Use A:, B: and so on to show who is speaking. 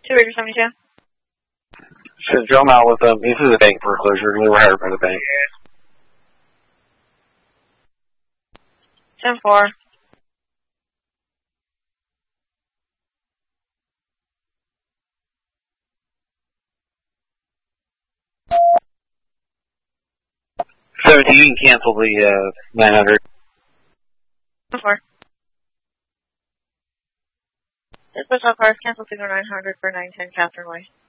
A: 2-72.
B: Since Joe Mal with this is a bank foreclosure. We were hired by the bank.
A: 10-4.
B: You can cancel the 900.
A: 10-4. This was cars cancel signal 900 for 910 Catherine Way.